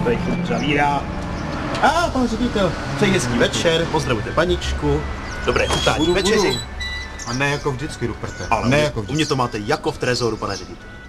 tady chvíli zavírá. Pan ředitel, přeji hezký večer, pozdravujte paničku. Dobré chutání večeři. A ne jako vždycky, Ruperte. Ale ne jako u mě to máte jako v trezoru, pane ředitel.